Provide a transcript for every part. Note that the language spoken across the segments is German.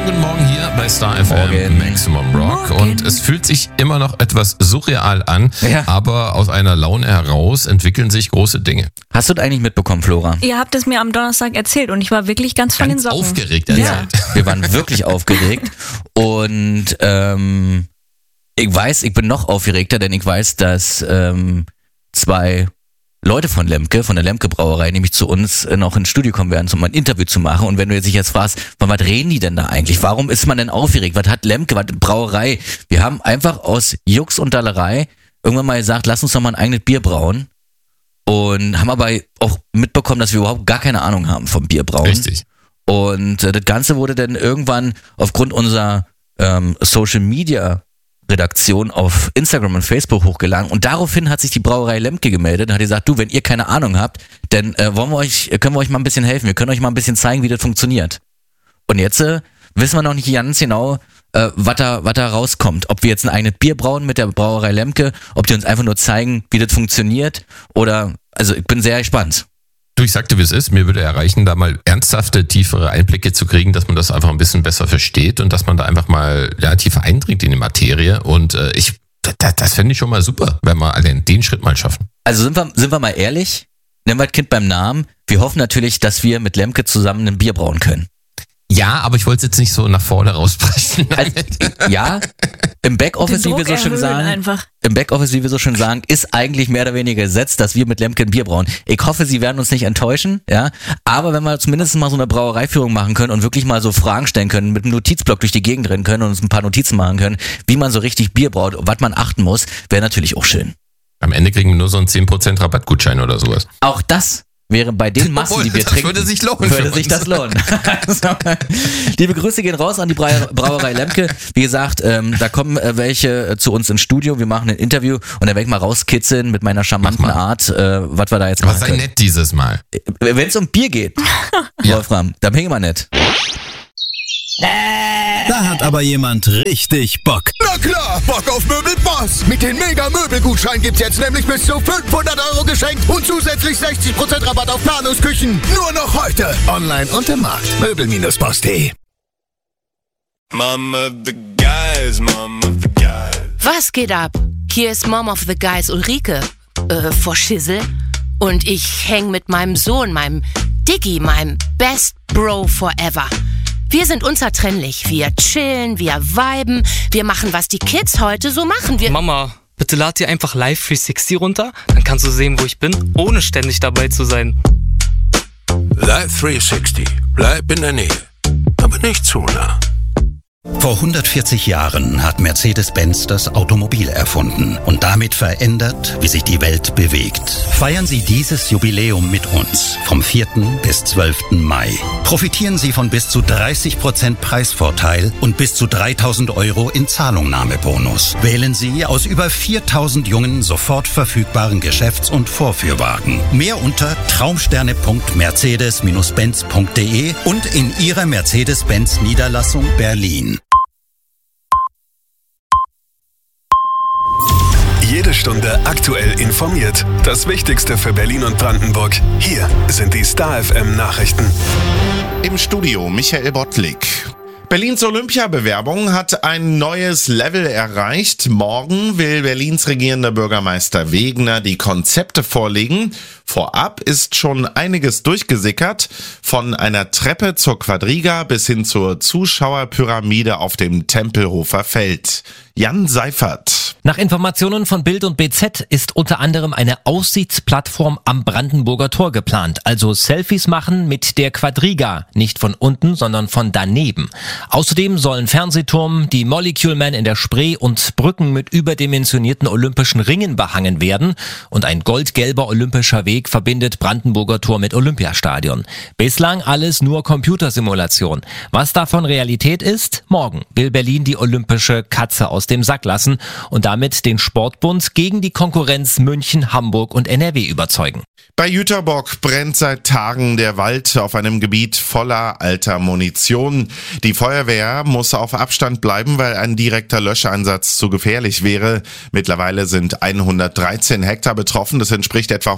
Schönen guten Morgen hier bei Star FM Maximum Rock. Morgen. Und es fühlt sich immer noch etwas surreal an, aber aus einer Laune heraus entwickeln sich große Dinge. Hast du das eigentlich mitbekommen, Flora? Ihr habt es mir am Donnerstag erzählt und ich war wirklich ganz von den Socken. Aufgeregt erzählt. Wir waren wirklich aufgeregt und ich bin noch aufgeregter, denn ich weiß, dass 2 Leute von der Lemke Brauerei, nämlich zu uns noch ins Studio kommen werden, um ein Interview zu machen. Und wenn du dich jetzt fragst, von was reden die denn da eigentlich? Warum ist man denn aufgeregt? Was hat Lemke, was Brauerei? Wir haben einfach aus Jux und Dallerei irgendwann mal gesagt, lass uns doch mal ein eigenes Bier brauen. Und haben aber auch mitbekommen, dass wir überhaupt gar keine Ahnung haben vom Bierbrauen. Richtig. Und das Ganze wurde dann irgendwann aufgrund unserer Social Media Redaktion auf Instagram und Facebook hochgeladen und daraufhin hat sich die Brauerei Lemke gemeldet und hat gesagt, du, wenn ihr keine Ahnung habt, dann können wir euch mal ein bisschen helfen, wir können euch mal ein bisschen zeigen, wie das funktioniert. Und jetzt wissen wir noch nicht ganz genau, was da rauskommt. Ob wir jetzt ein eigenes Bier brauen mit der Brauerei Lemke, ob die uns einfach nur zeigen, wie das funktioniert also ich bin sehr gespannt. Du, ich sagte, wie es ist. Mir würde erreichen, da mal ernsthafte, tiefere Einblicke zu kriegen, dass man das einfach ein bisschen besser versteht und dass man da einfach mal tiefer eindringt in die Materie. Und das fände ich schon mal super, wenn wir allein den Schritt mal schaffen. Also sind wir mal ehrlich, nennen wir das Kind beim Namen. Wir hoffen natürlich, dass wir mit Lemke zusammen ein Bier brauen können. Ja, aber ich wollte es jetzt nicht so nach vorne rausbrechen. Ja, im Backoffice, wie wir so schön sagen, ist eigentlich mehr oder weniger gesetzt, dass wir mit Lemke ein Bier brauen. Ich hoffe, sie werden uns nicht enttäuschen, ja. Aber wenn wir zumindest mal so eine Brauereiführung machen können und wirklich mal so Fragen stellen können, mit einem Notizblock durch die Gegend rennen können und uns ein paar Notizen machen können, wie man so richtig Bier braut und was man achten muss, wäre natürlich auch schön. Am Ende kriegen wir nur so einen 10% Rabattgutschein oder sowas. Auch das wäre bei den Massen, die wir trinken, würde sich lohnen. Würde sich das lohnen. Also, liebe Grüße gehen raus an die Brauerei Lemke. Wie gesagt, da kommen welche zu uns ins Studio. Wir machen ein Interview und dann werde ich mal rauskitzeln mit meiner charmanten Art, was wir da jetzt machen Aber sei können. nett dieses Mal. Wenn es um Bier geht, Wolfram, dann bin ich mal nett. Da hat aber jemand richtig Bock. Na klar, Bock auf Möbelboss. Mit den Mega-Möbelgutschein gibt's jetzt nämlich bis zu 500 € geschenkt und zusätzlich 60% Rabatt auf Planungsküchen. Nur noch heute. Online und im Markt. Möbel-boss.de. Mom of the guys, Mom of the guys. Was geht ab? Hier ist Mom of the Guys Ulrike, vor Schissel. Und ich häng mit meinem Sohn, meinem Diggi, meinem Best Bro forever. Wir sind unzertrennlich. Wir chillen, wir viben, wir machen, was die Kids heute so machen. Mama, bitte lad dir einfach Live 360 runter, dann kannst du sehen, wo ich bin, ohne ständig dabei zu sein. Live 360. Bleib in der Nähe, aber nicht zu nah. Vor 140 Jahren hat Mercedes-Benz das Automobil erfunden und damit verändert, wie sich die Welt bewegt. Feiern Sie dieses Jubiläum mit uns vom 4. bis 12. Mai. Profitieren Sie von bis zu 30% Preisvorteil und bis zu 3.000 € in Zahlungnahmebonus. Wählen Sie aus über 4.000 jungen, sofort verfügbaren Geschäfts- und Vorführwagen. Mehr unter traumsterne.mercedes-benz.de und in Ihrer Mercedes-Benz-Niederlassung Berlin. Jede Stunde aktuell informiert. Das Wichtigste für Berlin und Brandenburg. Hier sind die Star FM Nachrichten. Im Studio Michael Bottlik. Berlins Olympiabewerbung hat ein neues Level erreicht. Morgen will Berlins regierender Bürgermeister Wegener die Konzepte vorlegen. Vorab ist schon einiges durchgesickert. Von einer Treppe zur Quadriga bis hin zur Zuschauerpyramide auf dem Tempelhofer Feld. Jan Seifert. Nach Informationen von Bild und BZ ist unter anderem eine Aussichtsplattform am Brandenburger Tor geplant. Also Selfies machen mit der Quadriga. Nicht von unten, sondern von daneben. Außerdem sollen Fernsehturm, die Molecule Man in der Spree und Brücken mit überdimensionierten olympischen Ringen behangen werden. Und ein goldgelber olympischer Weg verbindet Brandenburger Tor mit Olympiastadion. Bislang alles nur Computersimulation. Was davon Realität ist? Morgen will Berlin die olympische Katze aus dem Sack lassen und damit den Sportbund gegen die Konkurrenz München, Hamburg und NRW überzeugen. Bei Jüterbock brennt seit Tagen der Wald auf einem Gebiet voller alter Munition. Die Feuerwehr muss auf Abstand bleiben, weil ein direkter Löscheinsatz zu gefährlich wäre. Mittlerweile sind 113 Hektar betroffen. Das entspricht etwa 160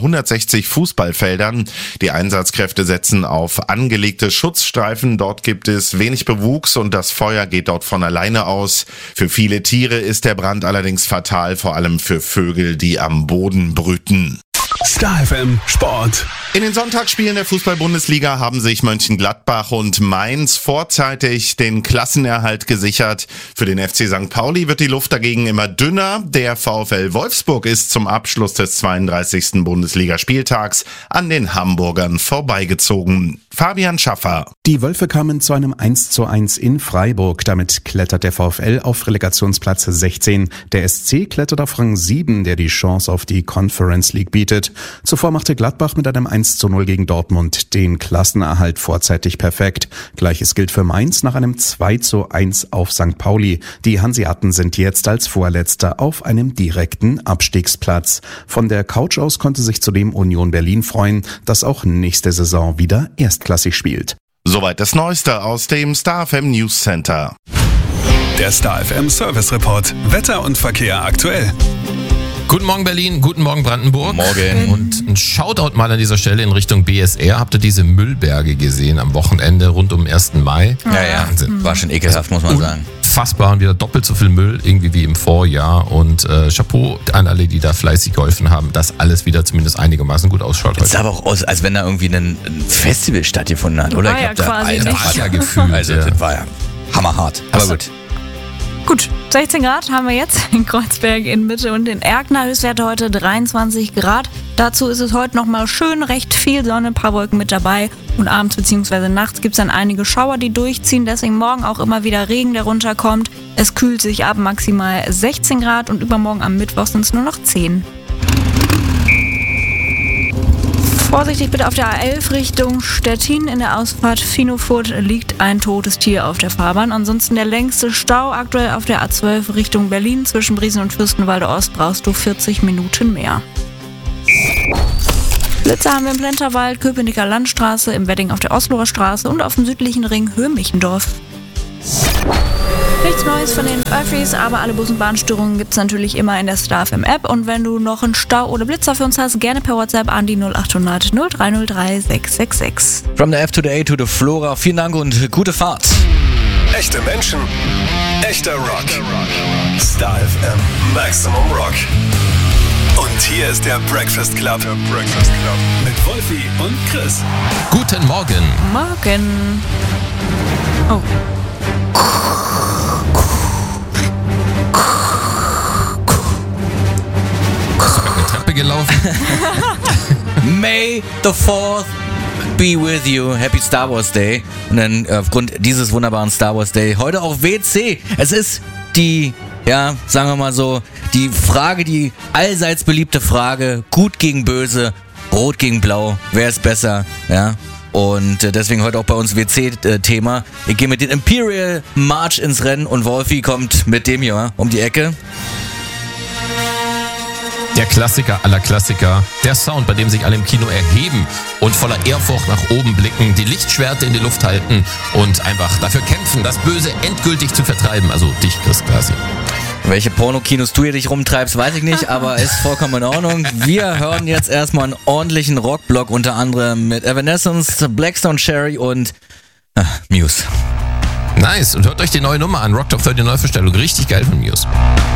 60 Fußballfeldern. Die Einsatzkräfte setzen auf angelegte Schutzstreifen. Dort gibt es wenig Bewuchs und das Feuer geht dort von alleine aus. Für viele Tiere ist der Brand allerdings fatal, vor allem für Vögel, die am Boden brüten. Star FM Sport. In den Sonntagsspielen der Fußball-Bundesliga haben sich Mönchengladbach und Mainz vorzeitig den Klassenerhalt gesichert. Für den FC St. Pauli wird die Luft dagegen immer dünner. Der VfL Wolfsburg ist zum Abschluss des 32. Bundesligaspieltags an den Hamburgern vorbeigezogen. Fabian Schaffer. Die Wölfe kamen zu einem 1:1 in Freiburg. Damit klettert der VfL auf Relegationsplatz 16. Der SC klettert auf Rang 7, der die Chance auf die Conference League bietet. Zuvor machte Gladbach mit einem 1:0 gegen Dortmund den Klassenerhalt vorzeitig perfekt. Gleiches gilt für Mainz nach einem 2:1 auf St. Pauli. Die Hanseaten sind jetzt als Vorletzter auf einem direkten Abstiegsplatz. Von der Couch aus konnte sich zudem Union Berlin freuen, das auch nächste Saison wieder erstklassig spielt. Soweit das Neueste aus dem Star FM News Center. Der Star FM Service Report. Wetter und Verkehr aktuell. Guten Morgen Berlin, guten Morgen Brandenburg. Morgen. Und ein Shoutout mal an dieser Stelle in Richtung BSR. Habt ihr diese Müllberge gesehen am Wochenende rund um 1. Mai? Ja. Wahnsinn. War schon ekelhaft, muss man sagen. Unfassbar und wieder doppelt so viel Müll irgendwie wie im Vorjahr. Und Chapeau an alle, die da fleißig geholfen haben, dass alles wieder zumindest einigermaßen gut ausschaut. Es sah aber auch aus, als wenn da irgendwie ein Festival stattgefunden hat, oder? War ja quasi Das war ja gefühlt. Also das war ja hammerhart. Aber gut. Gut, 16 Grad haben wir jetzt in Kreuzberg in Mitte und in Erkner. Höchstwerte heute 23 Grad. Dazu ist es heute nochmal schön, recht viel Sonne, ein paar Wolken mit dabei. Und abends bzw. nachts gibt es dann einige Schauer, die durchziehen. Deswegen morgen auch immer wieder Regen, der runterkommt. Es kühlt sich ab maximal 16 Grad und übermorgen am Mittwoch sind es nur noch 10. Vorsichtig bitte auf der A11 Richtung Stettin. In der Ausfahrt Finofurt liegt ein totes Tier auf der Fahrbahn. Ansonsten der längste Stau aktuell auf der A12 Richtung Berlin. Zwischen Briesen und Fürstenwalde Ost brauchst du 40 Minuten mehr. Blitzer haben wir im Plenterwald, Köpenicker Landstraße, im Wedding auf der Osloer Straße und auf dem südlichen Ring Höhr-Michendorf. Nichts Neues von den Öffis, aber alle Bus- und Bahnstörungen gibt es natürlich immer in der Star FM App. Und wenn du noch einen Stau oder Blitzer für uns hast, gerne per WhatsApp an die 0800 0303 666. From the F to the A to the Flora. Vielen Dank und gute Fahrt. Echte Menschen, echter Rock. Star FM Maximum Rock. Und hier ist der Breakfast Club. Mit Wolfi und Chris. Guten Morgen. Morgen. Oh. Bist du gerade eine Treppe gelaufen? May the 4th be with you. Happy Star Wars Day. Und dann aufgrund dieses wunderbaren Star Wars Day heute auch WC. Es ist die, ja, sagen wir mal so, die Frage, die allseits beliebte Frage, gut gegen böse, rot gegen blau, wer ist besser, ja? Und deswegen heute auch bei uns WC-Thema. Ich gehe mit dem Imperial March ins Rennen und Wolfi kommt mit dem hier um die Ecke. Der Klassiker aller Klassiker. Der Sound, bei dem sich alle im Kino erheben und voller Ehrfurcht nach oben blicken, die Lichtschwerter in die Luft halten und einfach dafür kämpfen, das Böse endgültig zu vertreiben. Also dich, Chris, quasi. Welche Pornokinos du hier dich rumtreibst, weiß ich nicht, aber ist vollkommen in Ordnung. Wir hören jetzt erstmal einen ordentlichen Rockblock, unter anderem mit Evanescence, Blackstone Cherry und Muse. Nice. Und hört euch die neue Nummer an. Rock Top 30 Neuverstellung. Richtig geil von Muse.